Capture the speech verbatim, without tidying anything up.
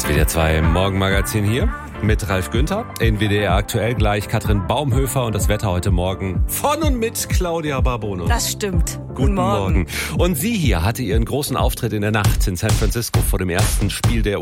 W D R zwei Morgenmagazin hier mit Ralf Günther. In W D R aktuell gleich Katrin Baumhöfer und das Wetter heute Morgen von und mit Claudia Barbonus. Das stimmt. Guten, Guten Morgen. Morgen. Und sie hier hatte ihren großen Auftritt in der Nacht in San Francisco vor dem ersten Spiel der